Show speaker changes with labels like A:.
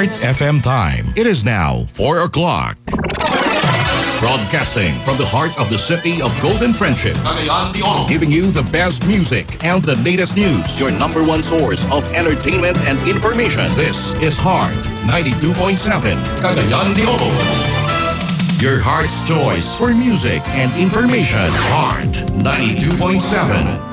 A: Heart FM time. It is now 4 o'clock. Broadcasting from the heart of the city of Golden Friendship, Cagayan de Oro, giving you the best music and the latest news. Your number one source of entertainment and information. This is Heart 92.7, Cagayan de Oro. Your heart's choice for music and information. Heart 92.7.